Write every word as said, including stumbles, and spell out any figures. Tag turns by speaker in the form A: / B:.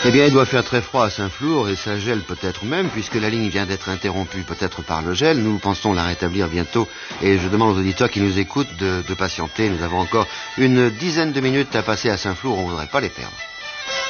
A: Eh bien, il doit faire très froid à Saint-Flour et ça gèle peut-être même, puisque la ligne vient d'être interrompue peut-être par le gel. Nous pensons la rétablir bientôt et je demande aux auditeurs qui nous écoutent de, de patienter. Nous avons encore une dizaine de minutes à passer à Saint-Flour, on ne voudrait pas les perdre.